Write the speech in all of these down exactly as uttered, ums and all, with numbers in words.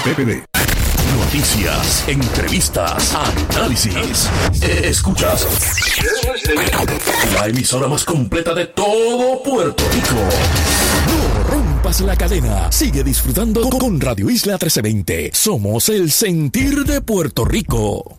P P D. Noticias, entrevistas, análisis. Escuchas la emisora más completa de todo Puerto Rico. No rompas la cadena. Sigue disfrutando con Radio Isla trece veinte. Somos el sentir de Puerto Rico.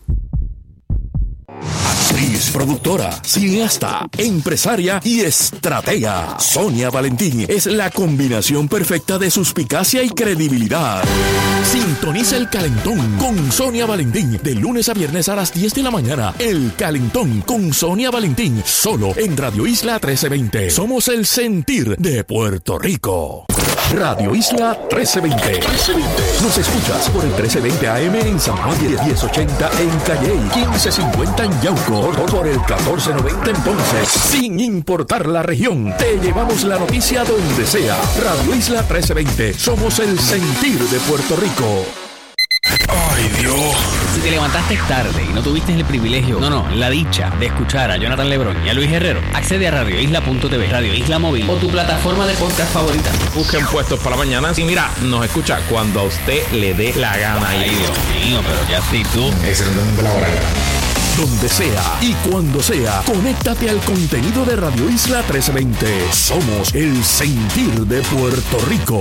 Actriz, productora, cineasta, empresaria y estratega. Sonia Valentín es la combinación perfecta de suspicacia y credibilidad. Sintoniza El Calentón con Sonia Valentín de lunes a viernes a las diez de la mañana. El Calentón con Sonia Valentín, solo en Radio Isla trece veinte. Somos el sentir de Puerto Rico. Radio Isla trece veinte. Nos escuchas por el trece veinte A M en San Juan, diez ochenta en Calley, quince cincuenta en Yauco, por el catorce noventa en Ponce. Sin importar la región, te llevamos la noticia donde sea. Radio Isla trece veinte. Somos el sentir de Puerto Rico. ¡Ay, Dios! Si te levantaste tarde y no tuviste el privilegio, no, no, la dicha de escuchar a Jonathan Lebrón y a Luis Herrero, accede a radio isla punto t v, Radio Isla Móvil o tu plataforma de podcast favorita. Busquen Puestos para la Mañana y mira, nos escucha cuando a usted le dé la gana. Ay, Dios mío, pero ya sí tú. Ese es un laboral. Donde sea y cuando sea, conéctate al contenido de Radio Isla trece veinte. Somos el sentir de Puerto Rico.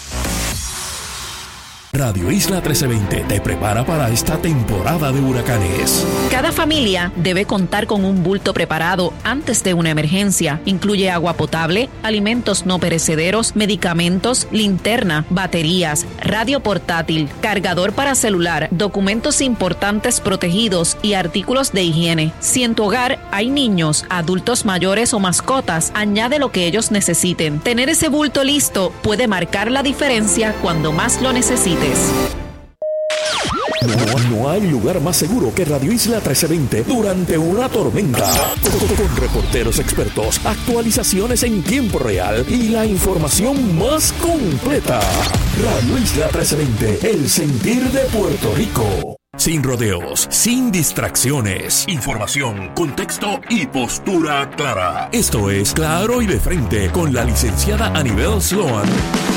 Radio Isla trece veinte te prepara para esta temporada de huracanes. Cada familia debe contar con un bulto preparado antes de una emergencia. Incluye agua potable, alimentos no perecederos, medicamentos, linterna, baterías, radio portátil, cargador para celular, documentos importantes protegidos y artículos de higiene. Si en tu hogar hay niños, adultos mayores o mascotas, añade lo que ellos necesiten. Tener ese bulto listo puede marcar la diferencia cuando más lo necesites. No, no hay lugar más seguro que Radio Isla trece veinte durante una tormenta. Con, con reporteros expertos, actualizaciones en tiempo real y la información más completa. Radio Isla trece veinte, el sentir de Puerto Rico. Sin rodeos, sin distracciones. Información, contexto y postura clara. Esto es Claro y de Frente con la licenciada Anibel Sloan.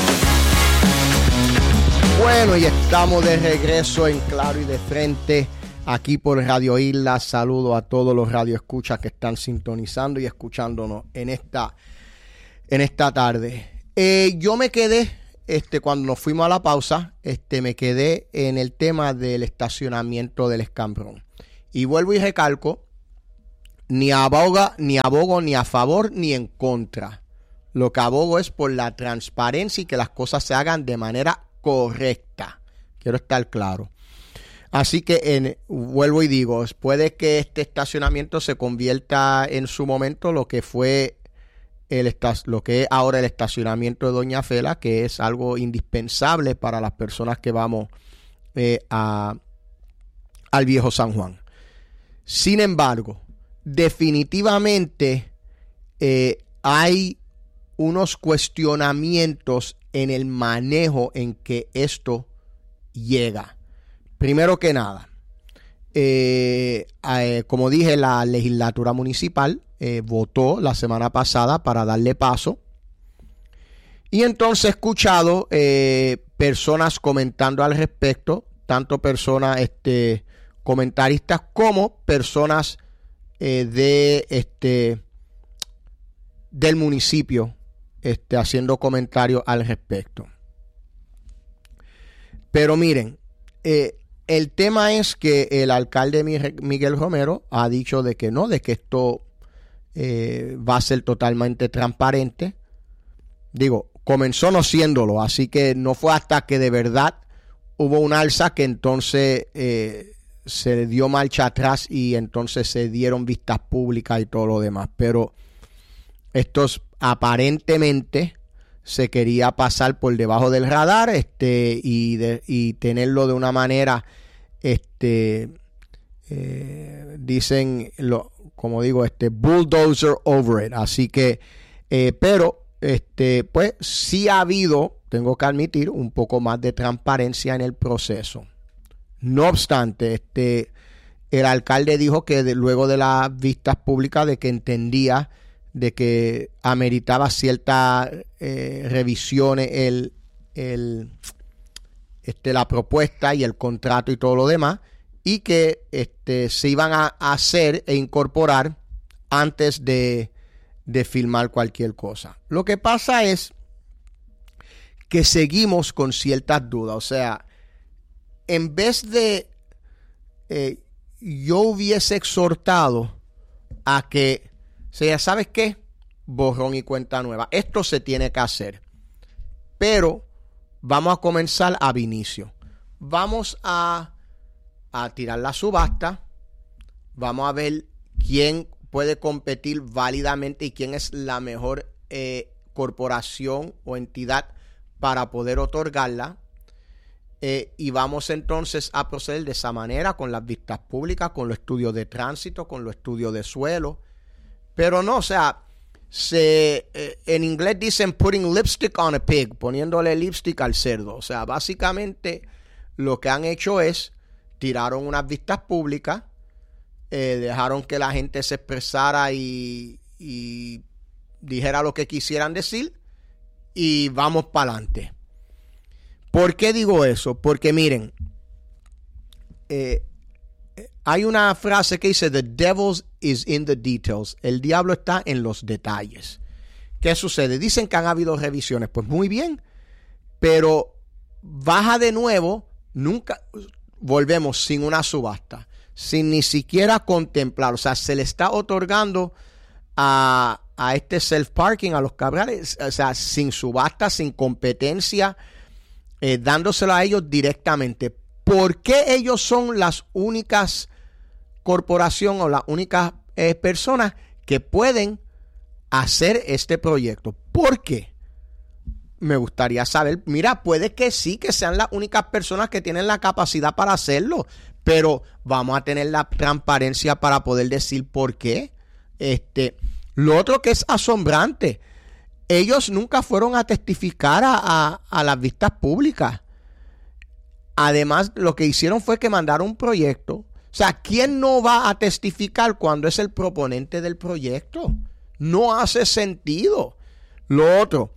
Bueno, y estamos de regreso en Claro y de Frente, aquí por Radio Isla. Saludo a todos los radioescuchas que están sintonizando y escuchándonos en esta, en esta tarde. Eh, yo me quedé, este, cuando nos fuimos a la pausa, este, me quedé en el tema del estacionamiento del escambrón. Y vuelvo y recalco, ni aboga, ni abogo ni a favor ni en contra. Lo que abogo es por la transparencia y que las cosas se hagan de manera correcta. Quiero estar claro. Así que en, vuelvo y digo, puede que este estacionamiento se convierta en su momento lo que fue el lo que es ahora el estacionamiento de Doña Fela, que es algo indispensable para las personas que vamos eh, a, al Viejo San Juan. Sin embargo, definitivamente eh, hay unos cuestionamientos en el manejo en que esto llega. Primero que nada, eh, eh, como dije, la legislatura municipal eh, votó la semana pasada para darle paso. Y entonces he escuchado eh, personas comentando al respecto, tanto personas este, comentaristas como personas eh, de este del municipio Este, haciendo comentarios al respecto. Pero miren, eh, el tema es que el alcalde Miguel Romero ha dicho de que no, de que esto eh, va a ser totalmente transparente. Digo, comenzó no siéndolo, así que no fue hasta que de verdad hubo un alza que entonces eh, se dio marcha atrás y entonces se dieron vistas públicas y todo lo demás. Pero estos aparentemente se quería pasar por debajo del radar este y, de, y tenerlo de una manera este eh, dicen lo, como digo este bulldozer over it, así que eh, pero este pues sí ha habido, tengo que admitir, un poco más de transparencia en el proceso. No obstante, este el alcalde dijo que de, luego de las vistas públicas de que entendía de que ameritaba ciertas eh, revisiones el, el, este, la propuesta y el contrato y todo lo demás, y que este, se iban a, a hacer e incorporar antes de, de firmar cualquier cosa. Lo que pasa es que seguimos con ciertas dudas. O sea, en vez de eh, yo hubiese exhortado a que, o sea, ¿sabes qué? Borrón y cuenta nueva. Esto se tiene que hacer. Pero vamos a comenzar ab inicio. Vamos a, a tirar la subasta. Vamos a ver quién puede competir válidamente y quién es la mejor eh, corporación o entidad para poder otorgarla. Eh, y vamos entonces a proceder de esa manera con las vistas públicas, con los estudios de tránsito, con los estudios de suelo. Pero no, o sea, se, eh, en inglés dicen putting lipstick on a pig, poniéndole lipstick al cerdo. O sea, básicamente lo que han hecho es tiraron unas vistas públicas, eh, dejaron que la gente se expresara y, y dijera lo que quisieran decir y vamos para adelante. ¿Por qué digo eso? Porque miren, eh, hay una frase que dice, the devil is in the details. El diablo está en los detalles. ¿Qué sucede? Dicen que han habido revisiones. Pues muy bien, pero baja de nuevo, nunca, volvemos sin una subasta, sin ni siquiera contemplar. O sea, se le está otorgando a, a este self-parking, a los Cabrales, o sea, sin subasta, sin competencia, Eh, dándoselo a ellos directamente. ¿Por qué ellos son las únicas corporaciones o las únicas eh, personas que pueden hacer este proyecto? ¿Por qué? Me gustaría saber. Mira, puede que sí, que sean las únicas personas que tienen la capacidad para hacerlo, pero vamos a tener la transparencia para poder decir por qué. Este, lo otro que es asombrante, ellos nunca fueron a testificar a, a, a las vistas públicas. Además, lo que hicieron fue que mandaron un proyecto. O sea, ¿quién no va a testificar cuando es el proponente del proyecto? No hace sentido. Lo otro,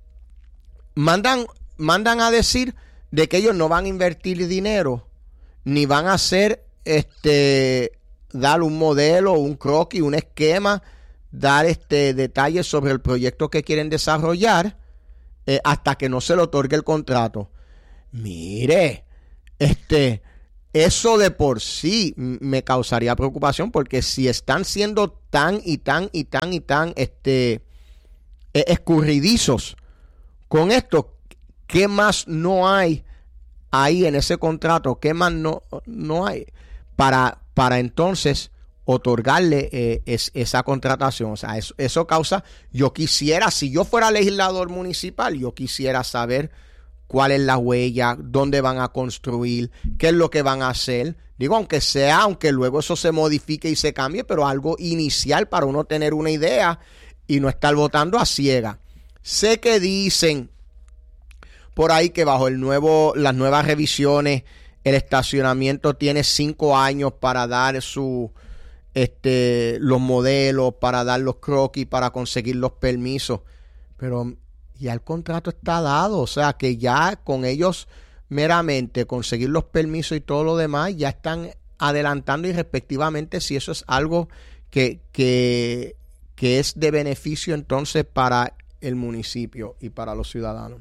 mandan, mandan a decir de que ellos no van a invertir dinero, ni van a hacer, este, dar un modelo, un croquis, un esquema, dar este detalles sobre el proyecto que quieren desarrollar eh, hasta que no se le otorgue el contrato. Mire, este, eso de por sí me causaría preocupación, porque si están siendo tan y tan y tan y tan este, eh, escurridizos con esto, ¿qué más no hay ahí en ese contrato? ¿Qué más no, no hay para, para entonces otorgarle eh, es, esa contratación? O sea, eso, eso causa, yo quisiera, si yo fuera legislador municipal, yo quisiera saber cuál es la huella, dónde van a construir, qué es lo que van a hacer. Digo, aunque sea, aunque luego eso se modifique y se cambie, pero algo inicial para uno tener una idea y no estar votando a ciega. Sé que dicen por ahí que bajo el nuevo, las nuevas revisiones, el estacionamiento tiene cinco años para dar su Este, los modelos, para dar los croquis, para conseguir los permisos, pero ya el contrato está dado. O sea que ya con ellos meramente conseguir los permisos y todo lo demás ya están adelantando, y respectivamente si eso es algo que, que, que es de beneficio entonces para el municipio y para los ciudadanos.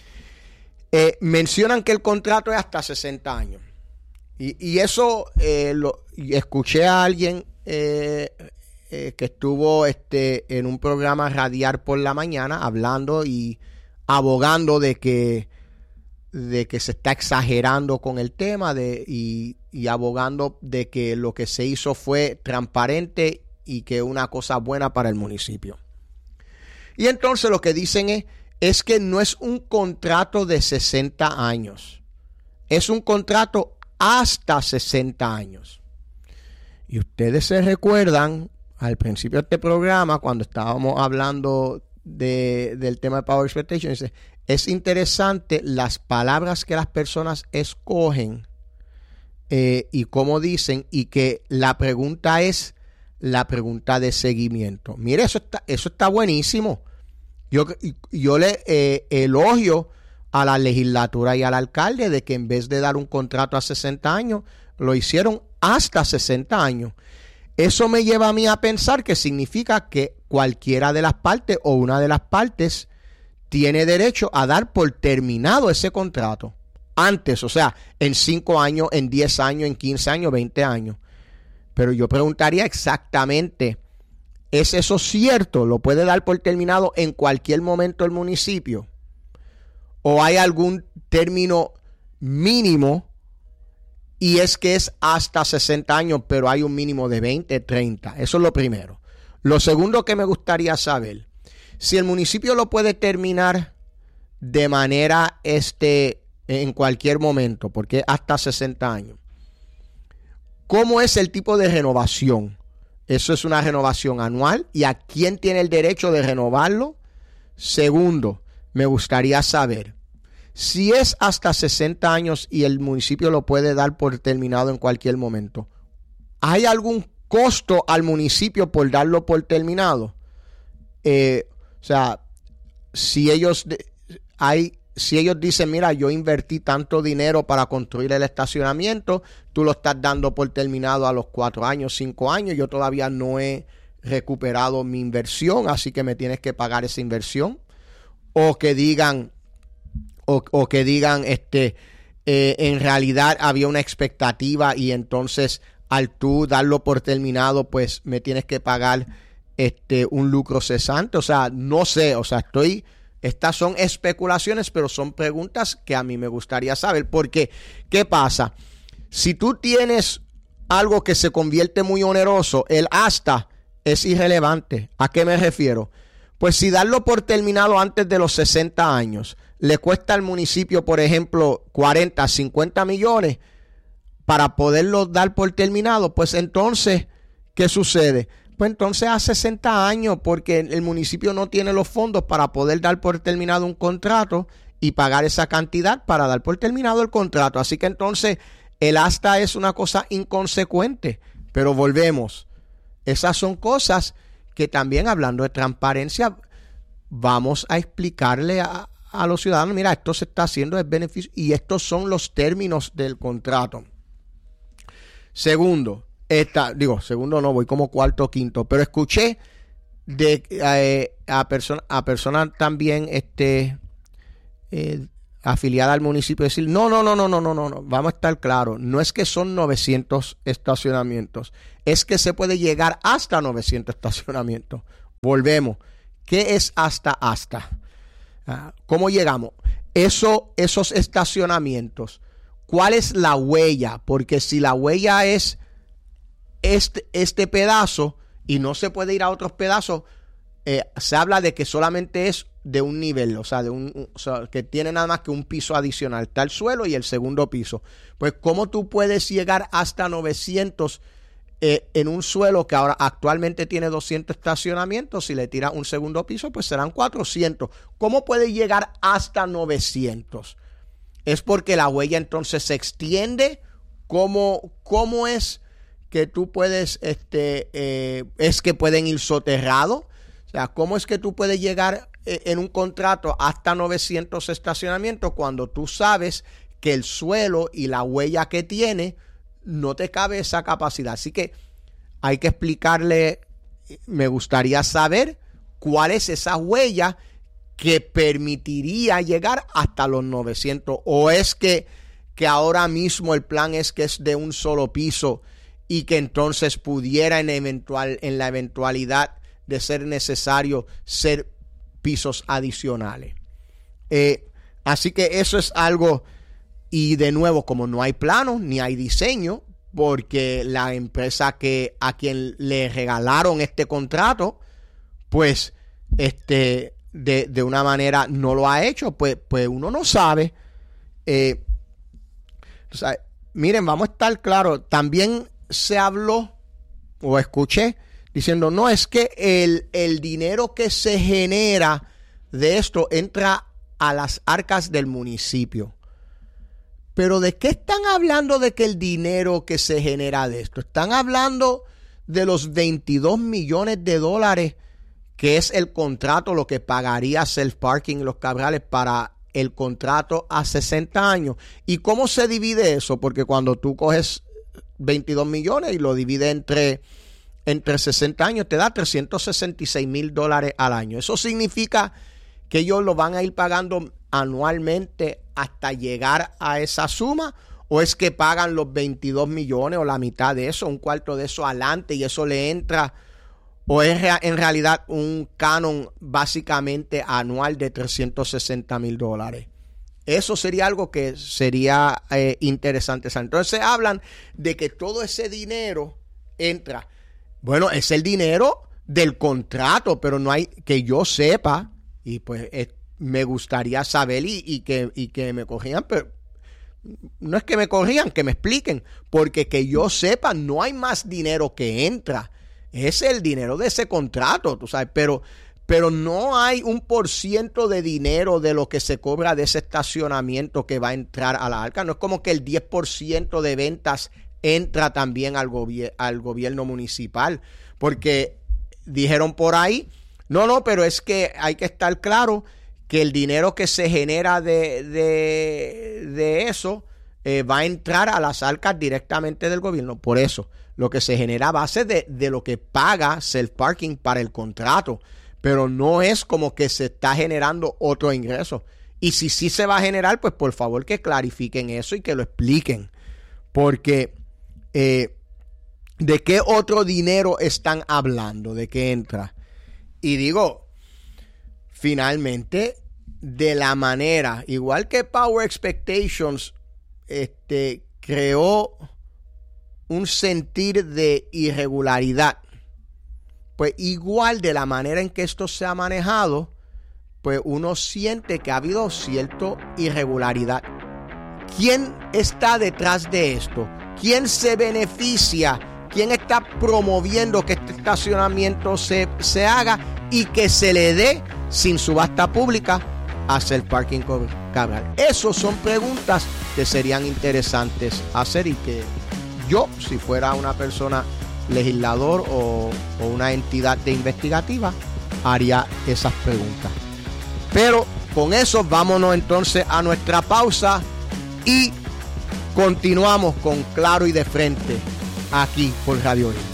Eh, mencionan que el contrato es hasta sesenta años y, y eso eh, lo y escuché a alguien Eh, eh, que estuvo este, en un programa radial por la mañana hablando y abogando de que, de que se está exagerando con el tema de, y, y abogando de que lo que se hizo fue transparente y que una cosa buena para el municipio. Y entonces lo que dicen es, es que no es un contrato de sesenta años, es un contrato hasta sesenta años. Y ustedes se recuerdan al principio de este programa, cuando estábamos hablando de, del tema de Power Expectation, dice, es interesante las palabras que las personas escogen eh, y cómo dicen, y que la pregunta es la pregunta de seguimiento. Mire, eso está, eso está buenísimo. Yo, yo le eh, elogio a la legislatura y al alcalde de que en vez de dar un contrato a sesenta años, lo hicieron hasta sesenta años. Eso me lleva a mí a pensar que significa que cualquiera de las partes o una de las partes tiene derecho a dar por terminado ese contrato antes, o sea, en cinco años, en diez años, en quince años, veinte años. Pero yo preguntaría exactamente, ¿es eso cierto? ¿Lo puede dar por terminado en cualquier momento el municipio? ¿O hay algún término mínimo y es que es hasta sesenta años, pero hay un mínimo de veinte, treinta? Eso es lo primero. Lo segundo que me gustaría saber, si el municipio lo puede terminar de manera este, en cualquier momento, porque hasta sesenta años, ¿cómo es el tipo de renovación? ¿Eso es una renovación anual? ¿Y a quién tiene el derecho de renovarlo? Segundo, me gustaría saber, si es hasta sesenta años y el municipio lo puede dar por terminado en cualquier momento, ¿hay algún costo al municipio por darlo por terminado? Eh, o sea, si ellos, hay, si ellos dicen, mira, yo invertí tanto dinero para construir el estacionamiento, tú lo estás dando por terminado a los cuatro años, cinco años, yo todavía no he recuperado mi inversión, así que me tienes que pagar esa inversión. O que digan, o, o que digan, este, eh, en realidad había una expectativa y entonces al tú darlo por terminado, pues me tienes que pagar este un lucro cesante. O sea, no sé, o sea, estoy, estas son especulaciones, pero son preguntas que a mí me gustaría saber. Porque, ¿qué pasa? Si tú tienes algo que se convierte muy oneroso, el hasta es irrelevante. ¿A qué me refiero? Pues si darlo por terminado antes de los sesenta años le cuesta al municipio, por ejemplo, cuarenta, cincuenta millones para poderlo dar por terminado, pues entonces, ¿qué sucede? Pues entonces a sesenta años, porque el municipio no tiene los fondos para poder dar por terminado un contrato y pagar esa cantidad para dar por terminado el contrato. Así que entonces el hasta es una cosa inconsecuente. Pero volvemos, esas son cosas que también, hablando de transparencia, vamos a explicarle a, a los ciudadanos, mira, esto se está haciendo de beneficio y estos son los términos del contrato. Segundo, esta, digo, segundo no, voy como cuarto o quinto, pero escuché de eh, a personas a personas también este eh, afiliadas al municipio decir, no, no, no, no, no, no, no, no, vamos a estar claros, no es que son novecientos estacionamientos, es que se puede llegar hasta novecientos estacionamientos. Volvemos, ¿qué es hasta hasta? ¿Cómo llegamos? Eso, esos estacionamientos, ¿cuál es la huella? Porque si la huella es este, este pedazo y no se puede ir a otros pedazos, eh, se habla de que solamente es de un nivel, o sea, de un, un o sea, que tiene nada más que un piso adicional, está el suelo y el segundo piso. Pues ¿cómo tú puedes llegar hasta novecientos eh, en un suelo que ahora actualmente tiene doscientos estacionamientos? Si le tiras un segundo piso, pues serán cuatrocientos. ¿Cómo puede llegar hasta novecientos? Es porque la huella entonces se extiende. ¿Cómo, cómo es que tú puedes, este, eh, es que pueden ir soterrados? O sea, ¿cómo es que tú puedes llegar en un contrato hasta novecientos estacionamientos cuando tú sabes que el suelo y la huella que tiene no te cabe esa capacidad? Así que hay que explicarle, me gustaría saber cuál es esa huella que permitiría llegar hasta los novecientos, o es que, que ahora mismo el plan es que es de un solo piso y que entonces pudiera en, eventual, en la eventualidad de ser necesario ser pisos adicionales. Eh, así que eso es algo, y de nuevo, como no hay plano ni hay diseño, porque la empresa que a quien le regalaron este contrato, pues este de, de una manera no lo ha hecho, pues, pues uno no sabe. Eh, o sea, miren, vamos a estar claros, también se habló o escuché diciendo, no, es que el, el dinero que se genera de esto entra a las arcas del municipio. Pero ¿de qué están hablando de que el dinero que se genera de esto? Están hablando de los veintidós millones de dólares que es el contrato, lo que pagaría Self Parking y Los Cabrales para el contrato a sesenta años. ¿Y cómo se divide eso? Porque cuando tú coges veintidós millones y lo divides entre, entre sesenta años, te da trescientos sesenta y seis mil dólares al año. Eso significa que ellos lo van a ir pagando anualmente hasta llegar a esa suma, o es que pagan los veintidós millones o la mitad de eso, un cuarto de eso adelante y eso le entra, o es en realidad un canon básicamente anual de trescientos sesenta mil dólares. Eso sería algo que sería eh, interesante. Entonces hablan de que todo ese dinero entra. Bueno, es el dinero del contrato, pero no hay, que yo sepa, y pues es, me gustaría saber y, y, que, y que me corrían, pero no es que me corrían, que me expliquen, porque que yo sepa no hay más dinero que entra. Es el dinero de ese contrato, tú sabes, pero, pero no hay un por ciento de dinero de lo que se cobra de ese estacionamiento que va a entrar a la arca. No es como que el diez por ciento de ventas entra también al, gobier- al gobierno municipal, porque dijeron por ahí, no, no, pero es que hay que estar claro que el dinero que se genera de, de, de eso eh, va a entrar a las arcas directamente del gobierno. Por eso, lo que se genera a base de, de lo que paga self-parking para el contrato, pero no es como que se está generando otro ingreso. Y si sí se va a generar, pues por favor que clarifiquen eso y que lo expliquen, porque eh, ¿de qué otro dinero están hablando? ¿De qué entra? Y digo, finalmente, de la manera, igual que Power Expectations este, creó un sentir de irregularidad, pues igual de la manera en que esto se ha manejado, pues uno siente que ha habido cierta irregularidad. ¿Quién está detrás de esto? ¿Quién se beneficia? ¿Quién está promoviendo que este estacionamiento se, se haga y que se le dé sin subasta pública a Self-Parking Cabral? Esas son preguntas que serían interesantes hacer y que yo, si fuera una persona legislador o, o una entidad de investigativa, haría esas preguntas. Pero con eso vámonos entonces a nuestra pausa y continuamos con Claro y de Frente aquí por Radio Isla.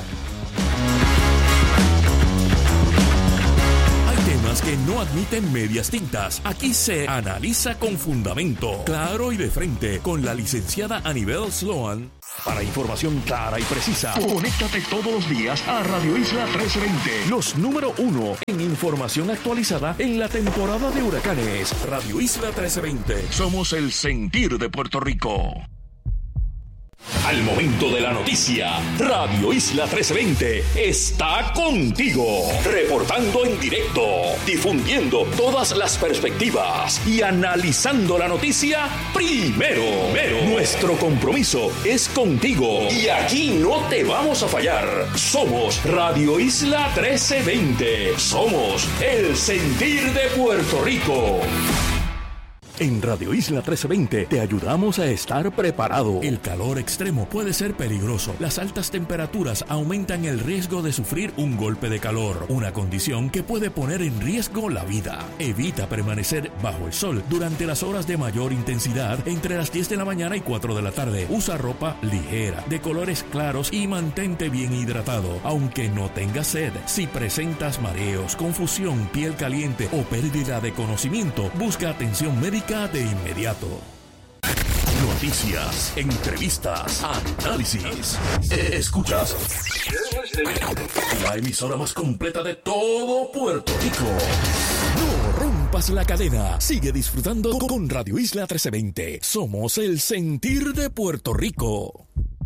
Que no admiten medias tintas. Aquí se analiza con fundamento, claro y de frente, con la licenciada Anibel Sloan. Para información clara y precisa, conéctate todos los días a Radio Isla trece veinte. Los número uno en información actualizada en la temporada de huracanes. Radio Isla trece veinte. Somos el sentir de Puerto Rico. Al momento de la noticia, Radio Isla trece veinte está contigo, reportando en directo, difundiendo todas las perspectivas y analizando la noticia primero. primero. Nuestro compromiso es contigo y aquí no te vamos a fallar. Somos Radio Isla trece veinte. Somos el sentir de Puerto Rico. En Radio Isla trece veinte te ayudamos a estar preparado. El calor extremo puede ser peligroso. Las altas temperaturas aumentan el riesgo de sufrir un golpe de calor, una condición que puede poner en riesgo la vida. Evita permanecer bajo el sol durante las horas de mayor intensidad entre las diez de la mañana y cuatro de la tarde. Usa ropa ligera, de colores claros y mantente bien hidratado, aunque no tengas sed. Si presentas mareos, confusión, piel caliente o pérdida de conocimiento, busca atención médica de inmediato. Noticias, entrevistas, análisis. Escuchas la emisora más completa de todo Puerto Rico. No rompas la cadena. Sigue disfrutando con Radio Isla trece veinte. Somos el sentir de Puerto Rico.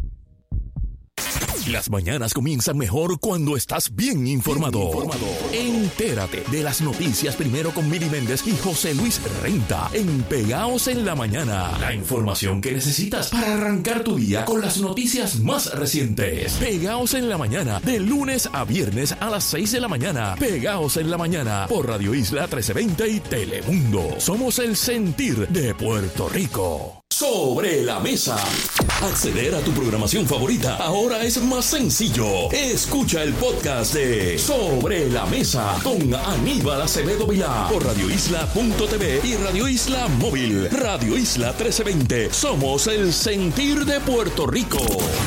Las mañanas comienzan mejor cuando estás bien informado. Bien informado. Entérate de las noticias primero con Miri Méndez y José Luis Renta en Pegaos en la Mañana. La información que necesitas para arrancar tu día con las noticias más recientes. Pegaos en la Mañana, de lunes a viernes a las seis de la mañana. Pegaos en la Mañana por Radio Isla trece veinte y Telemundo. Somos el sentir de Puerto Rico. Sobre la Mesa. Acceder a tu programación favorita ahora es más sencillo. Escucha el podcast de Sobre la Mesa con Aníbal Acevedo Vilá por radio isla punto t v y Radio Isla Móvil. Radio Isla trece veinte. Somos el sentir de Puerto Rico.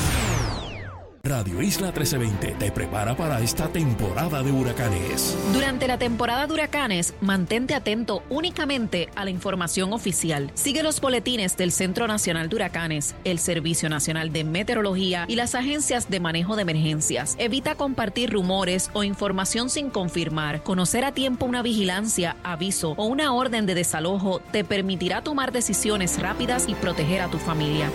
Radio Isla trece veinte te prepara para esta temporada de huracanes. Durante la temporada de huracanes, mantente atento únicamente a la información oficial. Sigue los boletines del Centro Nacional de Huracanes, el Servicio Nacional de Meteorología y las agencias de manejo de emergencias. Evita compartir rumores o información sin confirmar. Conocer a tiempo una vigilancia, aviso o una orden de desalojo te permitirá tomar decisiones rápidas y proteger a tu familia.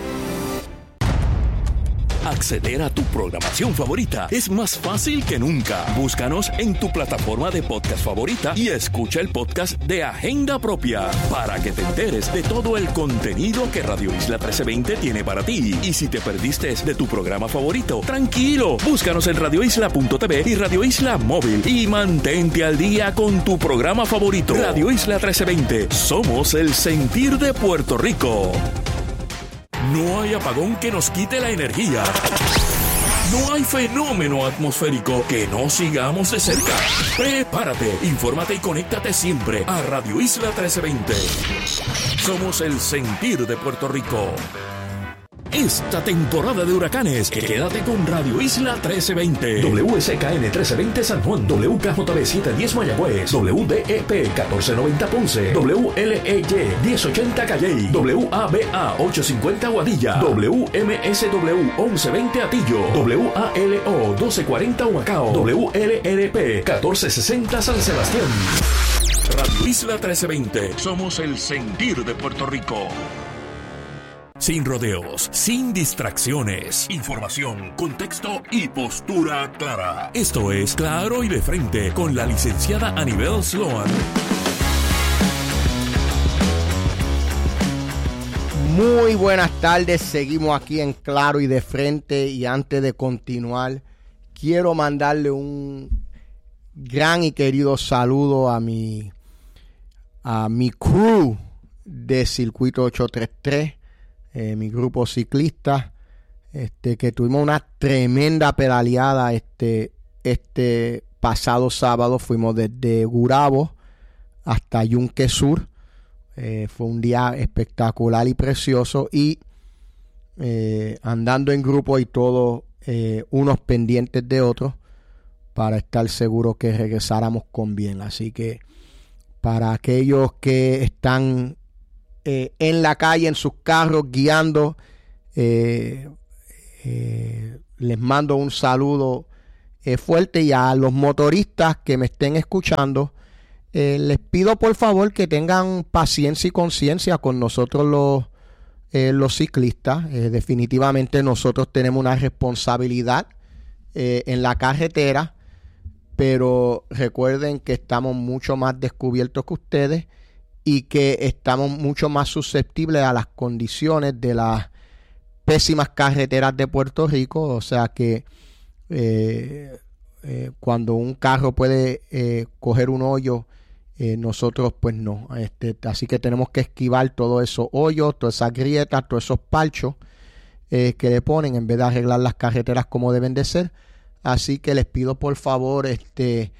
Acceder a tu programación favorita es más fácil que nunca. Búscanos en tu plataforma de podcast favorita y escucha el podcast de Agenda Propia para que te enteres de todo el contenido que Radio Isla trece veinte tiene para ti. Y si te perdiste de tu programa favorito, tranquilo, búscanos en radio isla punto t v y Radio Isla Móvil y mantente al día con tu programa favorito. Radio Isla trece veinte, somos el sentir de Puerto Rico. No hay apagón que nos quite la energía. No hay fenómeno atmosférico que no sigamos de cerca. Prepárate, infórmate y conéctate siempre a Radio Isla trece veinte. Somos el sentir de Puerto Rico. Esta temporada de huracanes, quédate con Radio Isla trece veinte. W S K N trece veinte San Juan, W K J B setecientos diez Mayagüez, W D E P catorce noventa Ponce, W L E Y diez ochenta Calley, W A B A ochocientos cincuenta Guadilla, W M S W once veinte Atillo, W A L O doce cuarenta Humacao, W L R P catorce sesenta San Sebastián. Radio Isla trece veinte. Somos el sentir de Puerto Rico. Sin rodeos, sin distracciones, información, contexto y postura clara. Esto es Claro y de Frente con la licenciada Anibel Sloan. Muy buenas tardes, seguimos aquí en Claro y de Frente y antes de continuar quiero mandarle un gran y querido saludo a mi a mi crew de Circuito ochocientos treinta y tres. Eh, mi grupo ciclista, este, que tuvimos una tremenda pedaleada este, este pasado sábado. Fuimos desde Gurabo hasta Yunque Sur. Eh, fue un día espectacular y precioso y eh, andando en grupo y todos eh, unos pendientes de otros para estar seguros que regresáramos con bien. Así que para aquellos que están Eh, en la calle, en sus carros, guiando, eh, eh, les mando un saludo eh, fuerte, y a los motoristas que me estén escuchando, eh, les pido por favor que tengan paciencia y conciencia con nosotros los, eh, los ciclistas. Eh, definitivamente nosotros tenemos una responsabilidad eh, en la carretera, pero recuerden que estamos mucho más descubiertos que ustedes y que estamos mucho más susceptibles a las condiciones de las pésimas carreteras de Puerto Rico. O sea que eh, eh, cuando un carro puede eh, coger un hoyo, eh, nosotros pues no. Este, así que tenemos que esquivar todos esos hoyos, todas esas grietas, todos esos parchos eh, que le ponen en vez de arreglar las carreteras como deben de ser. Así que les pido por favor este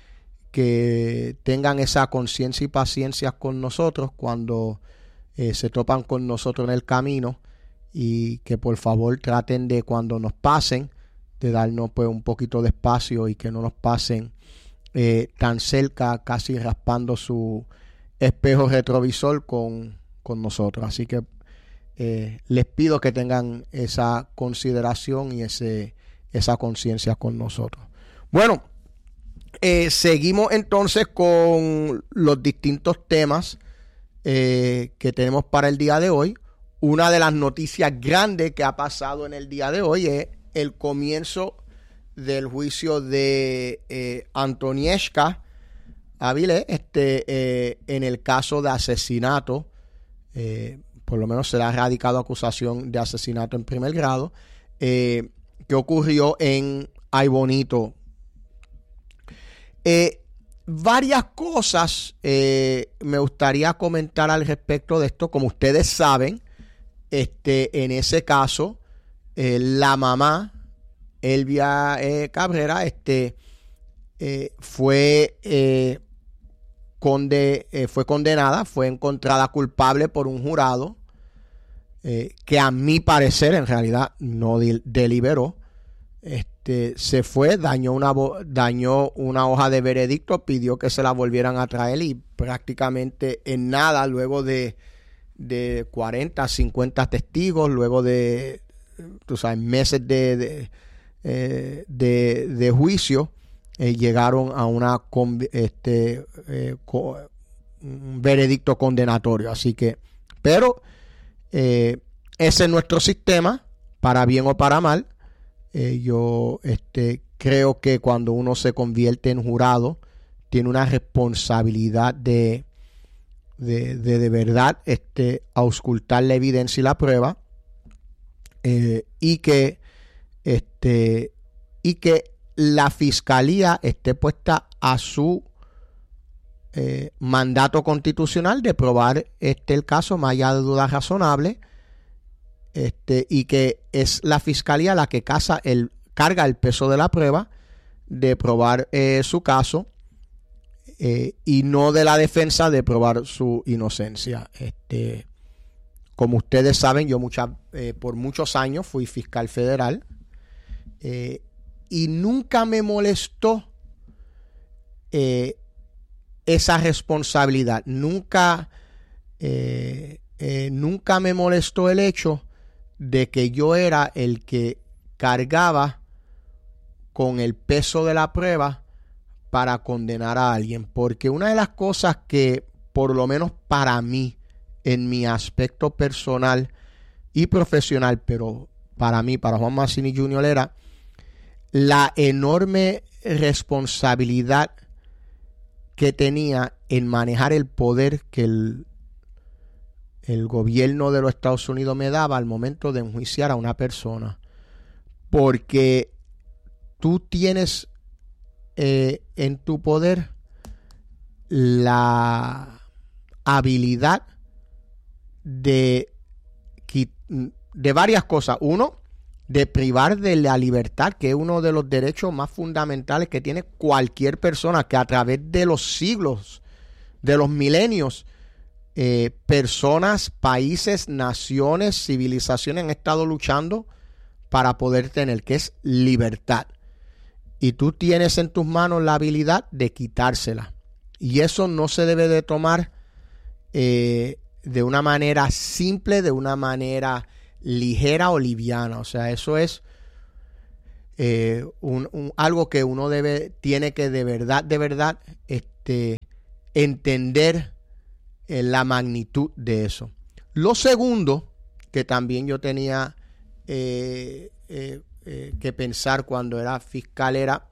que tengan esa conciencia y paciencia con nosotros cuando eh, se topan con nosotros en el camino, y que por favor traten de, cuando nos pasen, de darnos pues un poquito de espacio y que no nos pasen eh, tan cerca, casi raspando su espejo retrovisor con, con nosotros. Así que eh, les pido que tengan esa consideración y ese, esa conciencia con nosotros. Bueno, Eh, seguimos entonces con los distintos temas eh, que tenemos para el día de hoy. Una de las noticias grandes que ha pasado en el día de hoy es el comienzo del juicio de eh, Antonieshka Avilés, este, eh, en el caso de asesinato. Eh, por lo menos se le ha radicado acusación de asesinato en primer grado, eh, que ocurrió en Ay Bonito. Eh, varias cosas eh, me gustaría comentar al respecto de esto. Como ustedes saben, este, en ese caso, eh, la mamá, Elvia eh, Cabrera, este, eh, fue, eh, conde, eh, fue condenada, fue encontrada culpable por un jurado eh, que a mi parecer en realidad no de- deliberó. Este, se fue, dañó una, dañó una hoja de veredicto, pidió que se la volvieran a traer y prácticamente en nada, luego de, de cuarenta, cincuenta testigos, luego de, tú sabes, meses de, de, eh, de, de juicio, eh, llegaron a una este, eh, co, un veredicto condenatorio. Así que, pero eh, ese es nuestro sistema, para bien o para mal. Eh, yo este, creo que cuando uno se convierte en jurado, tiene una responsabilidad de de, de, de verdad este, auscultar la evidencia y la prueba, eh, y que este, y que la fiscalía esté puesta a su eh, mandato constitucional de probar este, el caso más allá de dudas razonables. Este, y que es la fiscalía la que casa el, carga el peso de la prueba de probar eh, su caso, eh, y no de la defensa de probar su inocencia. Este, como ustedes saben, yo muchas, eh, por muchos años fui fiscal federal, eh, y nunca me molestó eh, esa responsabilidad. Nunca, eh, eh, nunca me molestó el hecho de que yo era el que cargaba con el peso de la prueba para condenar a alguien. Porque una de las cosas que, por lo menos para mí, en mi aspecto personal y profesional, pero para mí, para Juan Mazzini junior, era la enorme responsabilidad que tenía en manejar el poder que el el gobierno de los Estados Unidos me daba al momento de enjuiciar a una persona. Porque tú tienes eh, en tu poder la habilidad de, de varias cosas. Uno, de privar de la libertad, que es uno de los derechos más fundamentales que tiene cualquier persona, que a través de los siglos, de los milenios, Eh, personas, países, naciones, civilizaciones han estado luchando para poder tener, que es libertad. Y tú tienes en tus manos la habilidad de quitársela. Y eso no se debe de tomar eh, de una manera simple, de una manera ligera o liviana. O sea, eso es eh, un, un, algo que uno debe, tiene que de verdad, de verdad, este, entender la magnitud de eso. Lo segundo que también yo tenía eh, eh, eh, que pensar cuando era fiscal era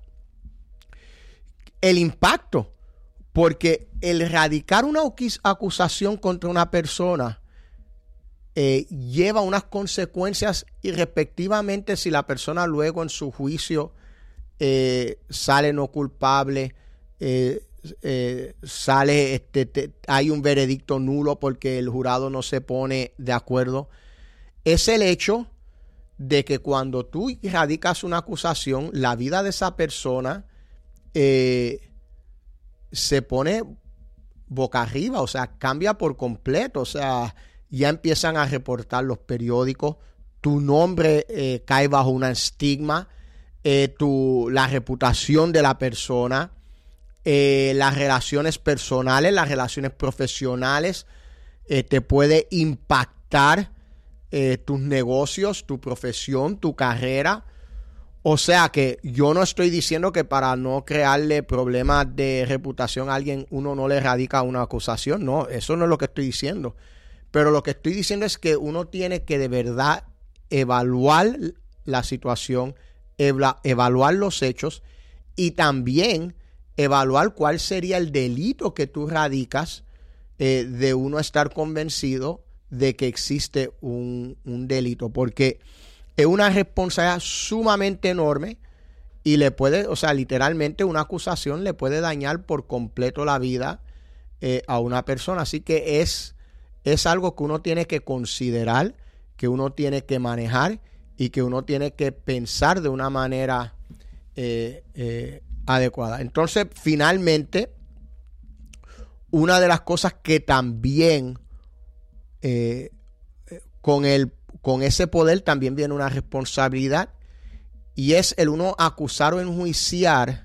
el impacto, porque el radicar una acusación contra una persona eh, lleva unas consecuencias, y respectivamente si la persona luego en su juicio eh, sale no culpable, eh, Eh, sale este te, hay un veredicto nulo porque el jurado no se pone de acuerdo, es el hecho de que cuando tú radicas una acusación, la vida de esa persona eh, se pone boca arriba, o sea, cambia por completo. O sea, ya empiezan a reportar los periódicos, tu nombre eh, cae bajo un estigma, eh, tu, la reputación de la persona, Eh, las relaciones personales, las relaciones profesionales, eh, te puede impactar eh, tus negocios, tu profesión, tu carrera. O sea que yo no estoy diciendo que para no crearle problemas de reputación a alguien uno no le radica una acusación. No, eso no es lo que estoy diciendo. Pero lo que estoy diciendo es que uno tiene que de verdad evaluar la situación, eva- evaluar los hechos y también evaluar cuál sería el delito que tú radicas eh, de uno estar convencido de que existe un, un delito, porque es una responsabilidad sumamente enorme y le puede, o sea, literalmente una acusación le puede dañar por completo la vida eh, a una persona. Así que es, es algo que uno tiene que considerar, que uno tiene que manejar y que uno tiene que pensar de una manera eh, eh, adecuada. Entonces, finalmente, una de las cosas que también eh, con, el, con ese poder también viene una responsabilidad, y es el uno acusar o enjuiciar,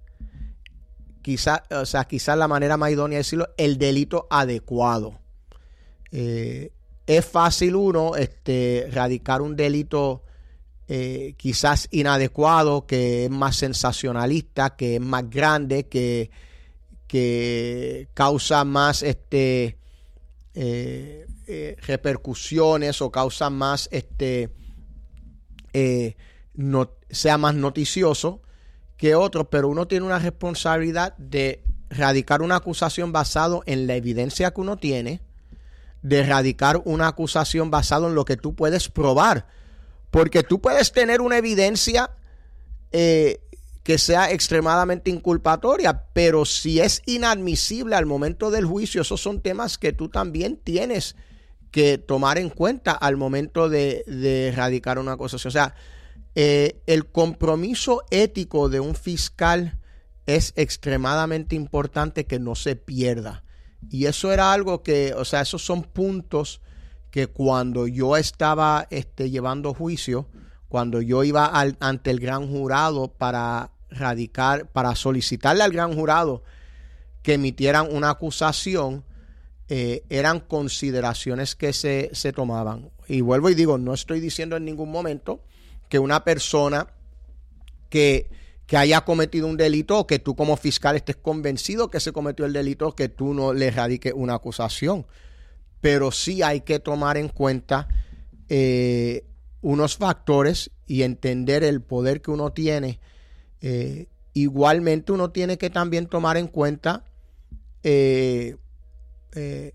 quizás, o sea, quizás la manera más idónea de decirlo, el delito adecuado. Eh, es fácil uno este, radicar un delito eh, quizás inadecuado, que es más sensacionalista, que es más grande, que, que causa más este, eh, eh, repercusiones o causa más, este, eh, no, sea más noticioso que otros, pero uno tiene una responsabilidad de radicar una acusación basado en la evidencia que uno tiene, de radicar una acusación basado en lo que tú puedes probar, porque tú puedes tener una evidencia eh, que sea extremadamente inculpatoria, pero si es inadmisible al momento del juicio, esos son temas que tú también tienes que tomar en cuenta al momento de, de radicar una acusación. O sea, eh, el compromiso ético de un fiscal es extremadamente importante que no se pierda. Y eso era algo que, o sea, esos son puntos que cuando yo estaba este, llevando juicio, cuando yo iba al, ante el gran jurado para radicar, para solicitarle al gran jurado que emitieran una acusación, eh, eran consideraciones que se, se tomaban. Y vuelvo y digo, no estoy diciendo en ningún momento que una persona que... que haya cometido un delito, o que tú como fiscal estés convencido que se cometió el delito, que tú no le radiques una acusación. Pero sí hay que tomar en cuenta eh, unos factores y entender el poder que uno tiene. Eh, igualmente uno tiene que también tomar en cuenta eh, eh,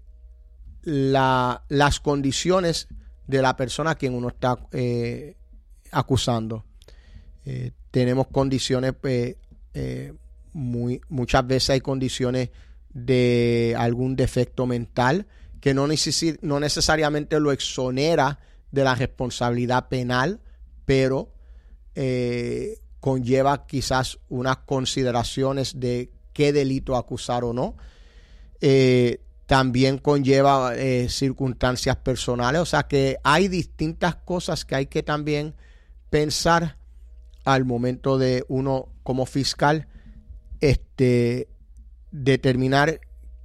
la, las condiciones de la persona a quien uno está eh, acusando. Eh, tenemos condiciones, eh, eh, muy, muchas veces hay condiciones de algún defecto mental que no, neces- no necesariamente lo exonera de la responsabilidad penal, pero eh, conlleva quizás unas consideraciones de qué delito acusar o no. Eh, también conlleva eh, circunstancias personales, o sea que hay distintas cosas que hay que también pensar al momento de uno como fiscal este, determinar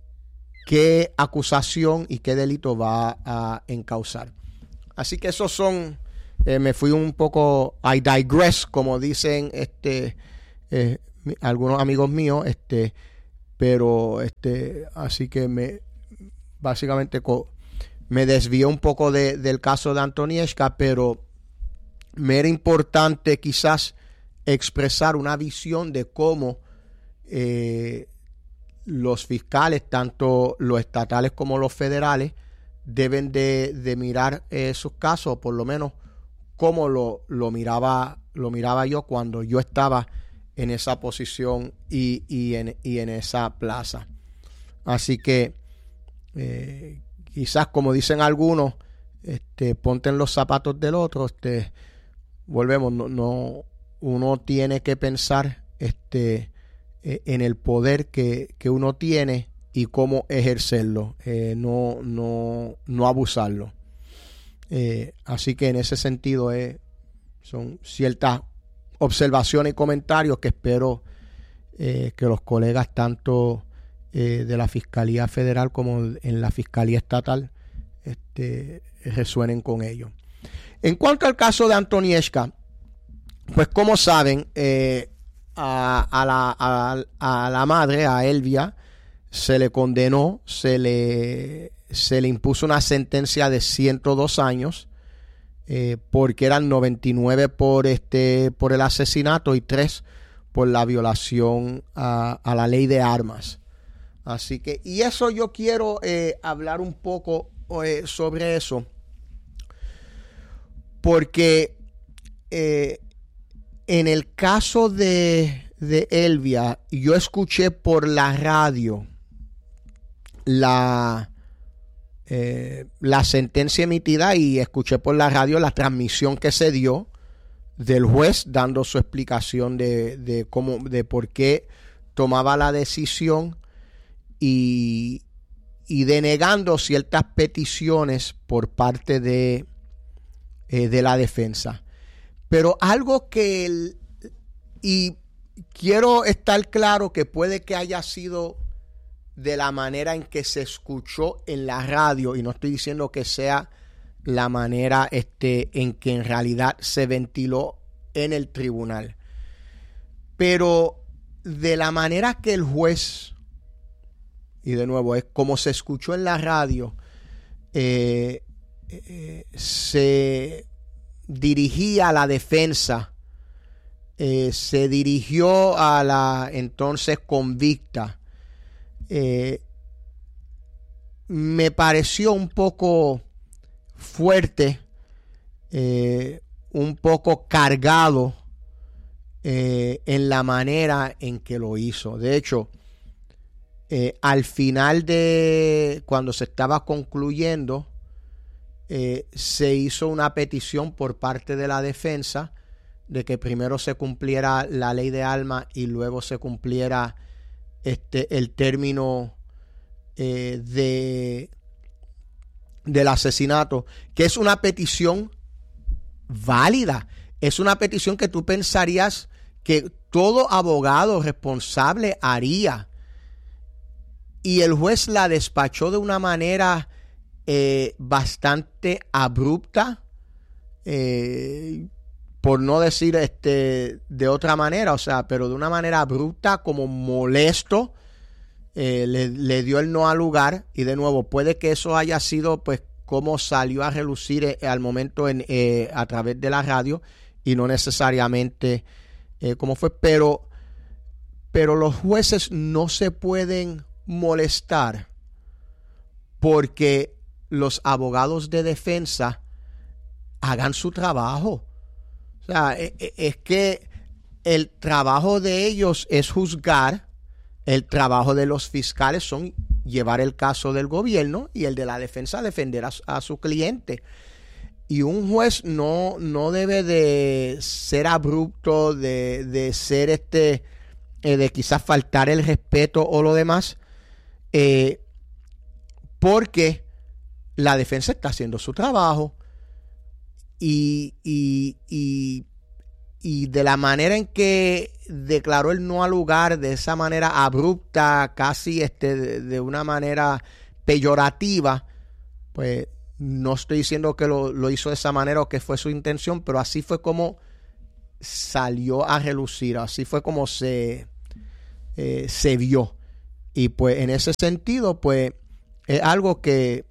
qué acusación y qué delito va a encauzar. Así que esos son, eh, me fui un poco, I digress, como dicen este, eh, algunos amigos míos, este, pero este, así que me básicamente co, me desvié un poco de, del caso de Antonieshka, pero me era importante quizás expresar una visión de cómo eh, los fiscales, tanto los estatales como los federales, deben de, de mirar eh, sus casos, por lo menos como lo, lo miraba lo miraba yo cuando yo estaba en esa posición y, y, en, y en esa plaza. Así que eh, quizás, como dicen algunos, este, ponte en los zapatos del otro. Este, volvemos, no, no uno tiene que pensar este, eh, en el poder que, que uno tiene y cómo ejercerlo, eh, no, no, no abusarlo. Eh, así que en ese sentido eh, son ciertas observaciones y comentarios que espero eh, que los colegas tanto eh, de la Fiscalía Federal como en la Fiscalía Estatal este, resuenen con ello. En cuanto al caso de Antonieshka, pues como saben, eh, a, a, la, a, a la madre, a Elvia, se le condenó, se le, se le impuso una sentencia de ciento dos años, eh, porque eran noventa y nueve por, este, por el asesinato y tres por la violación a, a la ley de armas. Así que, y eso yo quiero eh, hablar un poco eh, sobre eso, porque eh, en el caso de, de Elvia, yo escuché por la radio la, eh, la sentencia emitida y escuché por la radio la transmisión que se dio del juez dando su explicación de, de cómo, de por qué tomaba la decisión y, y denegando ciertas peticiones por parte de, eh, de la defensa. Pero algo que el, y quiero estar claro que puede que haya sido de la manera en que se escuchó en la radio, y no estoy diciendo que sea la manera este, en que en realidad se ventiló en el tribunal, pero de la manera que el juez, y de nuevo es como se escuchó en la radio, eh, eh, se dirigía a la defensa, eh, se dirigió a la entonces convicta. Eh, me pareció un poco fuerte, eh, un poco cargado eh, en la manera en que lo hizo. De hecho, eh, al final de cuando se estaba concluyendo, eh, se hizo una petición por parte de la defensa de que primero se cumpliera la ley de armas y luego se cumpliera Este, el término eh, de del asesinato, que es una petición válida, es una petición que tú pensarías que todo abogado responsable haría, y el juez la despachó de una manera eh, bastante abrupta, eh, por no decir este de otra manera, o sea, pero de una manera abrupta, como molesto, eh, le, le dio el no al lugar. Y de nuevo, puede que eso haya sido pues como salió a relucir eh, al momento en, eh, a través de la radio, y no necesariamente eh, como fue, pero, pero los jueces no se pueden molestar porque los abogados de defensa hagan su trabajo. O sea, es que el trabajo de ellos es juzgar, el trabajo de los fiscales son llevar el caso del gobierno y el de la defensa defender a, a su cliente. Y un juez no, no debe de ser abrupto, de, de ser este, eh, de quizás faltar el respeto o lo demás, eh, porque la defensa está haciendo su trabajo. Y, y, y, y de la manera en que declaró el no al lugar, de esa manera abrupta, casi este, de, de una manera peyorativa, pues no estoy diciendo que lo, lo hizo de esa manera o que fue su intención, pero así fue como salió a relucir, así fue como se, eh, se vio. Y pues en ese sentido, pues es algo que,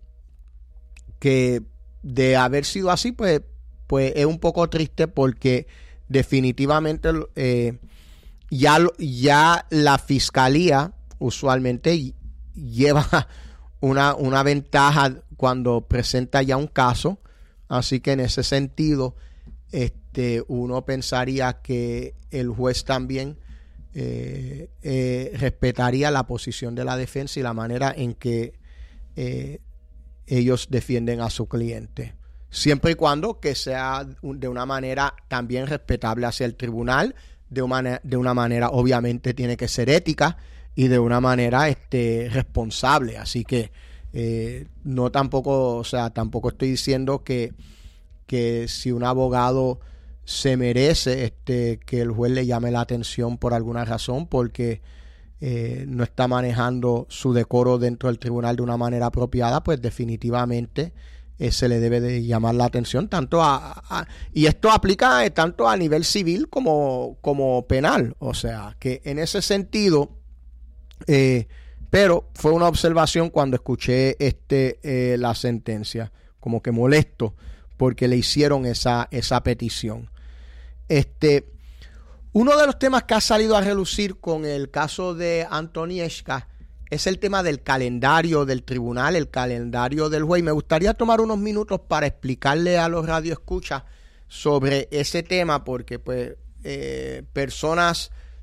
que de haber sido así, pues pues es un poco triste, porque definitivamente eh, ya, ya la fiscalía usualmente lleva una, una ventaja cuando presenta ya un caso, así que en ese sentido este, uno pensaría que el juez también eh, eh, respetaría la posición de la defensa y la manera en que eh, ellos defienden a su cliente, siempre y cuando que sea de una manera también respetable hacia el tribunal, de una, de una manera obviamente tiene que ser ética y de una manera este, responsable. Así que eh, no tampoco, o sea, tampoco estoy diciendo que, que si un abogado se merece este, que el juez le llame la atención por alguna razón, porque eh, no está manejando su decoro dentro del tribunal de una manera apropiada, pues definitivamente Eh, se le debe de llamar la atención tanto a, a y esto aplica eh, tanto a nivel civil como, como penal, o sea que en ese sentido eh, pero fue una observación cuando escuché este eh, la sentencia, como que molesto porque le hicieron esa, esa petición. Este, uno de los temas que ha salido a relucir con el caso de Antonieshka es el tema del calendario del tribunal, el calendario del juez. Me gustaría tomar unos minutos para explicarle a los radioescuchas sobre ese tema, porque pues eh, personas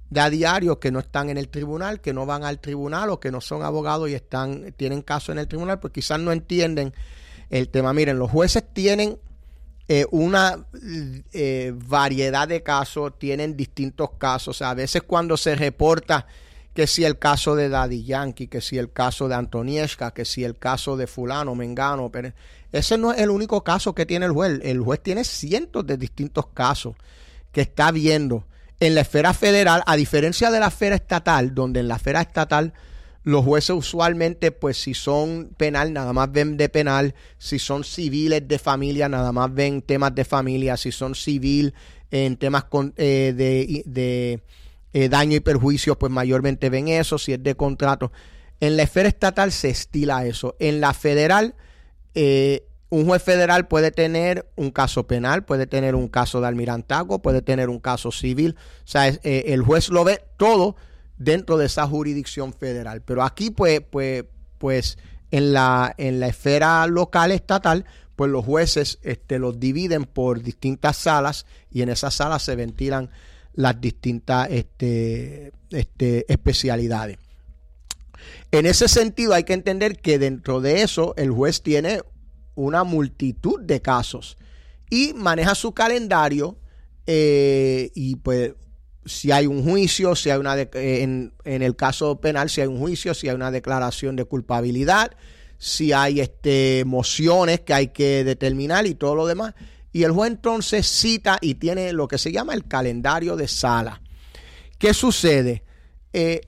de a diario que no están en el tribunal, que no van al tribunal o que no son abogados y están tienen caso en el tribunal, pues quizás no entienden el tema. Miren, los jueces tienen eh, una eh, variedad de casos, tienen distintos casos. O sea, a veces cuando se reporta que si el caso de Daddy Yankee, que si el caso de Antonieshka, que si el caso de fulano, mengano, pero ese no es el único caso que tiene el juez. El juez tiene cientos de distintos casos que está viendo en la esfera federal, a diferencia de la esfera estatal, donde en la esfera estatal los jueces usualmente, pues si son penal, nada más ven de penal, si son civiles de familia, nada más ven temas de familia, si son civil en temas con, eh, de, de eh, daño y perjuicio, pues mayormente ven eso, si es de contrato. En la esfera estatal se estila eso. En la federal, eh, un juez federal puede tener un caso penal, puede tener un caso de almirantazgo, puede tener un caso civil. O sea, es, eh, el juez lo ve todo dentro de esa jurisdicción federal. Pero aquí, pues, pues, pues en la, en la esfera local estatal, pues los jueces este, los dividen por distintas salas y en esas salas se ventilan las distintas este, este, especialidades. En ese sentido, hay que entender que dentro de eso el juez tiene una multitud de casos y maneja su calendario eh, y pues si hay un juicio, si hay una de, en, en el caso penal, si hay un juicio, si hay una declaración de culpabilidad, si hay este, mociones que hay que determinar y todo lo demás, y el juez entonces cita y tiene lo que se llama el calendario de sala. ¿Qué sucede? Eh,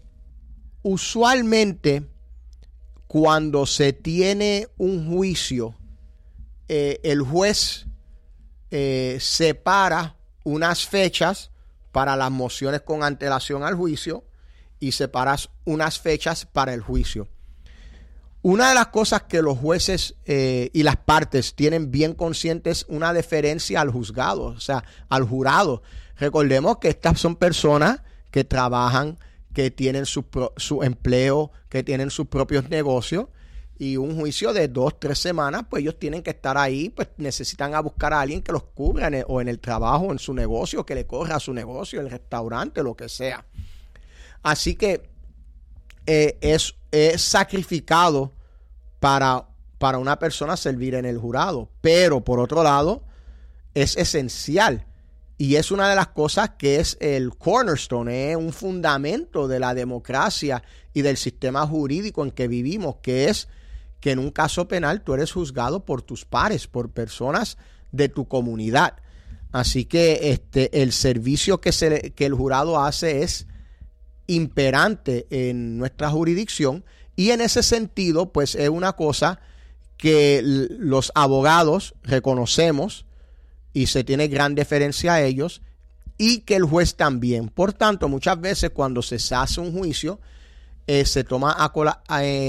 usualmente cuando se tiene un juicio, Eh, el juez eh, separa unas fechas para las mociones con antelación al juicio y separa unas fechas para el juicio. Una de las cosas que los jueces eh, y las partes tienen bien conscientes es una deferencia al juzgado, o sea, al jurado. Recordemos que estas son personas que trabajan, que tienen su, pro, su empleo, que tienen sus propios negocios. Y un juicio de dos, tres semanas, pues ellos tienen que estar ahí, pues necesitan a buscar a alguien que los cubra en el, o en el trabajo, en su negocio, que le corra a su negocio, el restaurante, lo que sea. Así que eh, es, es sacrificado para, para una persona servir en el jurado. Pero por otro lado, es esencial. Y es una de las cosas que es el cornerstone, es un fundamento de la democracia y del sistema jurídico en que vivimos, que es que en un caso penal tú eres juzgado por tus pares, por personas de tu comunidad. Así que este, el servicio que, se, que el jurado hace es imperante en nuestra jurisdicción y en ese sentido pues es una cosa que los abogados reconocemos y se tiene gran deferencia a ellos y que el juez también. Por tanto, muchas veces cuando se hace un juicio eh, se toma a cola, eh,